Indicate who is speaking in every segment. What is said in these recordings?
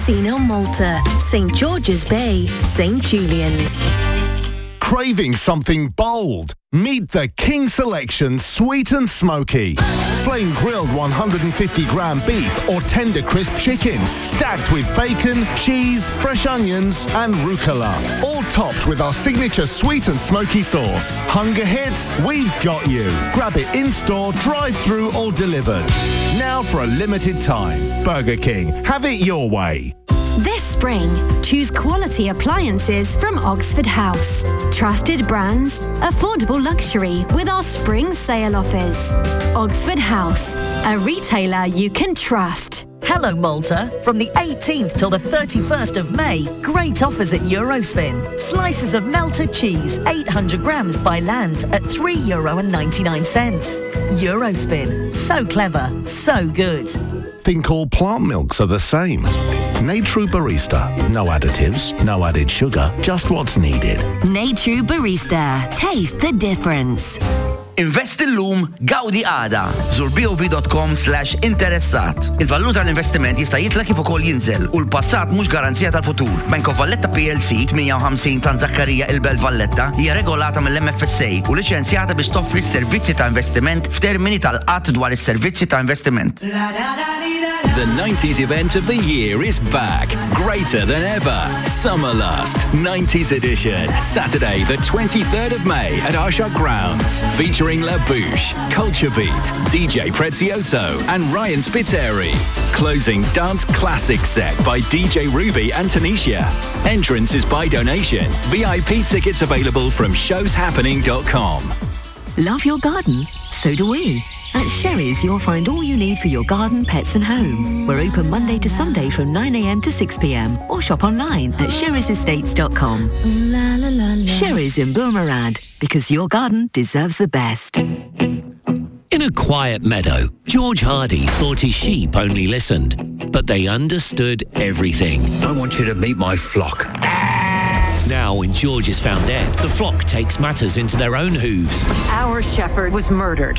Speaker 1: Casino Malta, St George's Bay, St Julian's.
Speaker 2: Craving something bold? Meet the King Selection Sweet and Smoky. Flame grilled 150-gram beef or tender crisp chicken stacked with bacon, cheese, fresh onions and rucola. All topped with our signature sweet and smoky sauce. Hunger hits? We've got you. Grab it in-store, drive-through or delivered. Now for a limited time. Burger King. Have it your way.
Speaker 3: This spring, choose quality appliances from Oxford House. Trusted brands, affordable luxury with our spring sale offers. Oxford House, a retailer you can trust.
Speaker 4: Hello Malta. From the 18th till the 31st of May, great offers at Eurospin. Slices of melted cheese, 800 grams by land at €3.99. Eurospin. So clever, so good.
Speaker 2: Think all plant milks are the same. Natru Barista. No additives, no added sugar, just what's needed.
Speaker 5: Natru Barista. Taste the difference.
Speaker 6: Invest illum, gawdi għada. Zur bov.com/interessat. Il-valuta tal-investiment jista' jitla kif ukoll jinżel u l-passat mhux garanzija tal-futur. Bank of Valletta PLC 58 ta' Zakkarija Il-Belt Valletta hija regolata mill-MFSA u liċenzjata biex toffri servizzi ta' investiment f'termini tal-qatt dwar is-servizzi ta' investiment.
Speaker 7: The 90s event of the year is back, greater than ever. Summerlust 90s edition, Saturday the 23rd of May at Arsha Grounds, featuring La Bouche, Culture Beat, DJ Prezioso and Ryan Spiteri. Closing dance classic set by DJ Ruby and Tanisha. Entrance is by donation. VIP tickets available from showshappening.com.
Speaker 8: Love your garden? So do we. At Sherry's, you'll find all you need for your garden, pets and home. We're open Monday to Sunday from 9 a.m. to 6 p.m. or shop online at sherry'sestates.com. Sherry's in Boomerad, because your garden deserves the best.
Speaker 9: In a quiet meadow, George Hardy thought his sheep only listened, but they understood everything.
Speaker 10: I want you to meet my flock.
Speaker 9: Now, when George is found dead, the flock takes matters into their own hooves.
Speaker 11: Our shepherd was murdered.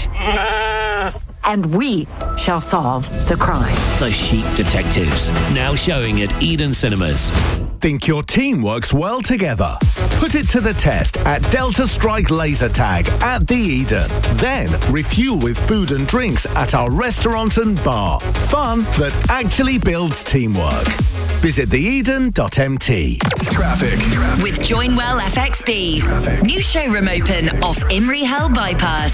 Speaker 11: And we shall solve the crime.
Speaker 9: The Sheep Detectives, now showing at Eden Cinemas.
Speaker 2: Think your team works well together? Put it to the test at Delta Strike Laser Tag at the Eden. Then refuel with food and drinks at our restaurant and bar. Fun that actually builds teamwork. Visit theeden.mt.
Speaker 12: Traffic.
Speaker 5: With Joinwell FXB. New showroom open off Imri Hell Bypass.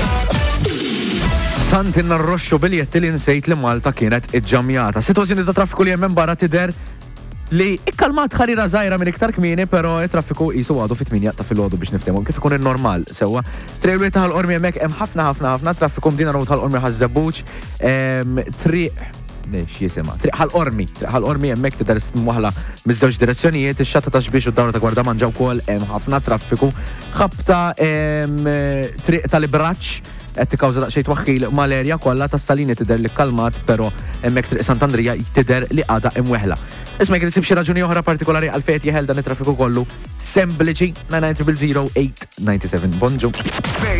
Speaker 13: Tant inna rroxxu biljetti li nsejt li Malta kienet iġġamjata. Situazzjoni ta' traffiku li hemm barra tidher li ikkalmat ħarira żgħira minn iktar kmieni, però traffiku qisu għadu fit-8 ta' filgħodu biex niftehmu kif ikun in-normal sewwa. Trailway ta' ħall-qormi hemmhekk hemm ħafna traffiku mdina road ħall-qormi ħaż-żebbuġ, triq ħall-qormi hemmhekk tidher waħla miż-żewġ direzzjonijiet, ix-xatta ta' xbiex u d-dawra ta' Gwardamanġa wkoll hemm ħafna traffiku. Ħabta triq tal-Ibraċċ qed tikkawża daqsxejn twaħħil mal-erja kollha tas-Salini tidher li kalmat, però hemmhekk triq Sant'Andrija tidher li għadha imweħla. Isma' jekk isib xi raġuni oħra partikolari għal fejn jeħel dan it-traffiku kollu, sempliċi 9900 897. Bonġu.